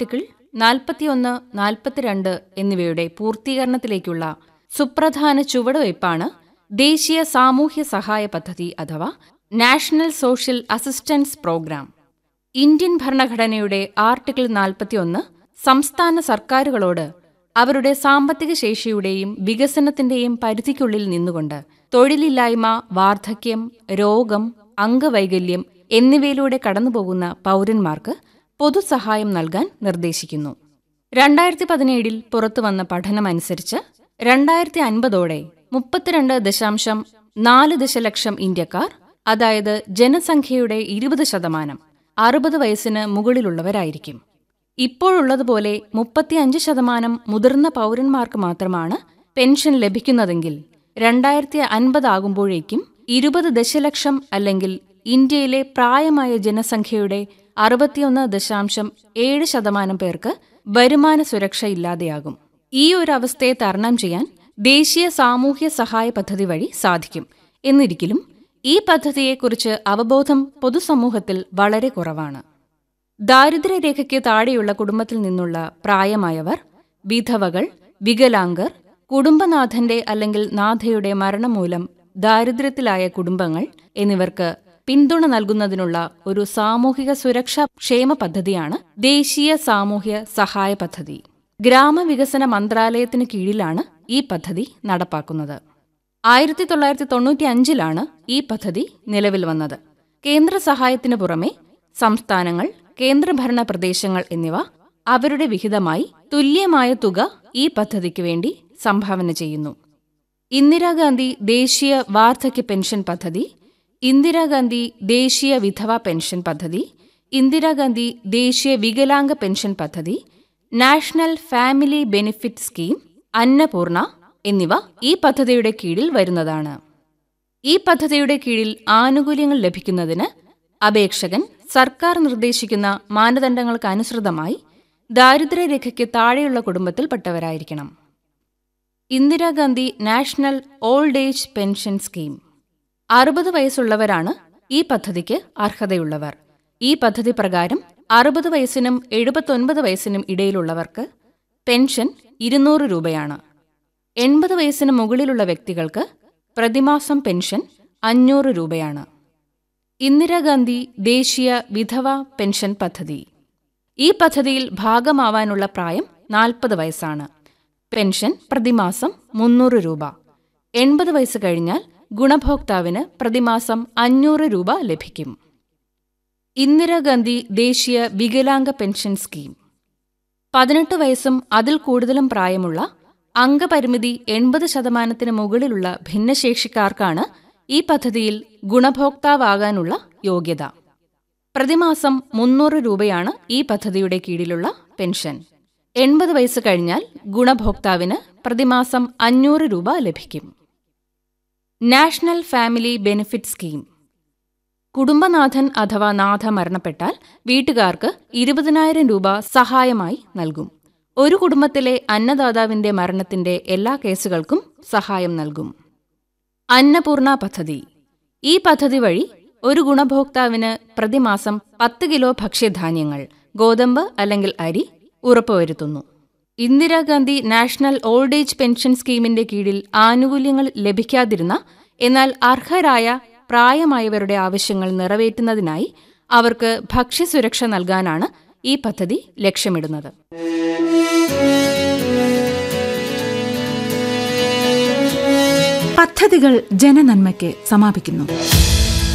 Article 41, 42 എന്നിവയുടെ പൂർത്തീകരണത്തിലേക്കുള്ള സുപ്രധാന ചുവടുവയ്പ്പാണ് ദേശീയ സാമൂഹ്യ സഹായ പദ്ധതി അഥവാ national social assistance programme. Indian ഭരണഘടനയുടെ ആർട്ടിക്കിൾ 41 സംസ്ഥാന സർക്കാരുകളോട് അവരുടെ സാമ്പത്തിക ശേഷിയുടെയും വികസനത്തിന്റെയും പരിധിക്കുള്ളിൽ നിന്നുകൊണ്ട് തൊഴിലില്ലായ്മ, വാർദ്ധക്യം, രോഗം, അംഗവൈകല്യം എന്നിവയിലൂടെ കടന്നുപോകുന്ന പൗരന്മാർക്ക് പൊതുസഹായം നൽകാൻ നിർദ്ദേശിക്കുന്നു. 2017 പുറത്തുവന്ന പഠനമനുസരിച്ച് 2050 32.4 ദശലക്ഷം ഇന്ത്യക്കാർ, അതായത് ജനസംഖ്യയുടെ 20%, 60 വയസ്സിന് മുകളിലുള്ളവരായിരിക്കും. ഇപ്പോഴുള്ളതുപോലെ 35% മുതിർന്ന പൗരന്മാർക്ക് മാത്രമാണ് പെൻഷൻ ലഭിക്കുന്നതെങ്കിൽ 2050 ആകുമ്പോഴേക്കും 20 ദശലക്ഷം അല്ലെങ്കിൽ ഇന്ത്യയിലെ പ്രായമായ ജനസംഖ്യയുടെ 61.7% പേർക്ക് വരുമാന സുരക്ഷ ഇല്ലാതെയാകും. ഈ ഒരു അവസ്ഥയെ തരണം ചെയ്യാൻ ദേശീയ സാമൂഹ്യ സഹായ പദ്ധതി വഴി സാധിക്കും. എന്നിരിക്കലും ഈ പദ്ധതിയെക്കുറിച്ച് അവബോധം പൊതുസമൂഹത്തിൽ വളരെ കുറവാണ്. ദാരിദ്ര്യരേഖയ്ക്ക് താഴെയുള്ള കുടുംബത്തിൽ നിന്നുള്ള പ്രായമായവർ, വിധവകൾ, വികലാംഗർ, കുടുംബനാഥന്റെ അല്ലെങ്കിൽ നാഥയുടെ മരണം മൂലം ദാരിദ്ര്യത്തിലായ കുടുംബങ്ങൾ എന്നിവർക്ക് പിന്തുണ നൽകുന്നതിനുള്ള ഒരു സാമൂഹിക സുരക്ഷാ ക്ഷേമ പദ്ധതിയാണ് ദേശീയ സാമൂഹ്യ സഹായ പദ്ധതി. ഗ്രാമവികസന മന്ത്രാലയത്തിന് കീഴിലാണ് ഈ പദ്ധതി നടപ്പാക്കുന്നത്. 1995 ഈ പദ്ധതി നിലവിൽ വന്നത്. കേന്ദ്ര സഹായത്തിനു പുറമെ സംസ്ഥാനങ്ങൾ, കേന്ദ്രഭരണ പ്രദേശങ്ങൾ എന്നിവ അവരുടെ വിഹിതമായി തുല്യമായ തുക ഈ പദ്ധതിക്ക് വേണ്ടി സംഭാവന ചെയ്യുന്നു. ഇന്ദിരാഗാന്ധി ദേശീയ വാർദ്ധക്യ പെൻഷൻ പദ്ധതി, ഇന്ദിരാഗാന്ധി ദേശീയ വിധവ പെൻഷൻ പദ്ധതി, ഇന്ദിരാഗാന്ധി ദേശീയ വികലാംഗ പെൻഷൻ പദ്ധതി, national family benefit scheme, Annapurna എന്നിവ ഈ പദ്ധതിയുടെ കീഴിൽ വരുന്നതാണ്. ഈ പദ്ധതിയുടെ കീഴിൽ ആനുകൂല്യങ്ങൾ ലഭിക്കുന്നതിന് അപേക്ഷകൻ സർക്കാർ നിർദ്ദേശിക്കുന്ന മാനദണ്ഡങ്ങൾക്കനുസൃതമായി ദാരിദ്ര്യരേഖയ്ക്ക് താഴെയുള്ള കുടുംബത്തിൽപ്പെട്ടവരായിരിക്കണം. Indira Gandhi national old age pension scheme. 60 വയസ്സുള്ളവരാണ് ഈ പദ്ധതിക്ക് അർഹതയുള്ളവർ. ഈ പദ്ധതി പ്രകാരം 60 വയസ്സിനും 79 വയസ്സിനും ഇടയിലുള്ളവർക്ക് പെൻഷൻ 200 രൂപയാണ്. 80 വയസ്സിന് മുകളിലുള്ള വ്യക്തികൾക്ക് പ്രതിമാസം പെൻഷൻ 500 രൂപയാണ്. ഇന്ദിരാഗാന്ധി ദേശീയ വിധവ പെൻഷൻ പദ്ധതി. ഈ പദ്ധതിയിൽ ഭാഗമാവാനുള്ള പ്രായം 40 വയസ്സാണ്. പെൻഷൻ പ്രതിമാസം 300 രൂപ. 80 വയസ്സ് കഴിഞ്ഞാൽ ഗുണഭോക്താവിന് പ്രതിമാസം 500 രൂപ ലഭിക്കും. ഇന്ദിരാഗാന്ധി ദേശീയ വികലാംഗ പെൻഷൻ സ്കീം. 18 വയസ്സും അതിൽ കൂടുതലും പ്രായമുള്ള, അംഗപരിമിതി 80% മുകളിലുള്ള ഭിന്നശേഷിക്കാർക്കാണ് ഈ പദ്ധതിയിൽ ഗുണഭോക്താവാകാനുള്ള യോഗ്യത. പ്രതിമാസം 300 രൂപയാണ് ഈ പദ്ധതിയുടെ കീഴിലുള്ള പെൻഷൻ. 80 വയസ്സ് കഴിഞ്ഞാൽ ഗുണഭോക്താവിന് പ്രതിമാസം 500 രൂപ ലഭിക്കും. National family benefit scheme. കുടുംബനാഥൻ അഥവാ നാഥ മരണപ്പെട്ടാൽ വീട്ടുകാർക്ക് 20,000 രൂപ സഹായമായി നൽകും. ഒരു കുടുംബത്തിലെ അന്നദാതാവിന്റെ മരണത്തിന്റെ എല്ലാ കേസുകൾക്കും സഹായം നൽകും. അന്നപൂർണ പദ്ധതി. ഈ പദ്ധതി വഴി ഒരു ഗുണഭോക്താവിന് പ്രതിമാസം 10 കിലോ ഭക്ഷ്യധാന്യങ്ങൾ, ഗോതമ്പ് അല്ലെങ്കിൽ അരി ഉറപ്പുവരുത്തുന്നു. Indira Gandhi national old age pension സ്കീമിന്റെ കീഴിൽ ആനുകൂല്യങ്ങൾ ലഭിക്കാതിരുന്ന എന്നാൽ അർഹരായ പ്രായമായവരുടെ ആവശ്യങ്ങൾ നിറവേറ്റുന്നതിനായി അവർക്ക് ഭക്ഷ്യസുരക്ഷ നൽകാനാണ് ഈ പദ്ധതി ലക്ഷ്യമിടുന്നത്. പദ്ധതികൾ ജനനന്മയ്ക്ക് സമാപിക്കുന്നു.